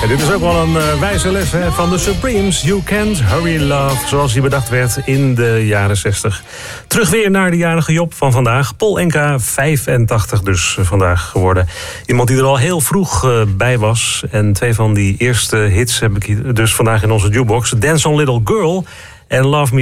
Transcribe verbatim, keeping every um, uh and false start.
En dit is ook wel een uh, wijze les hè, van de Supremes. You Can't Hurry Love, zoals die bedacht werd in de jaren zestig. Terug weer naar de jarige Job van vandaag. Paul Enka, vijfentachtig dus vandaag geworden. Iemand die er al heel vroeg uh, bij was. En twee van die eerste hits heb ik dus vandaag in onze jukebox. Dance on Little Girl en Love Me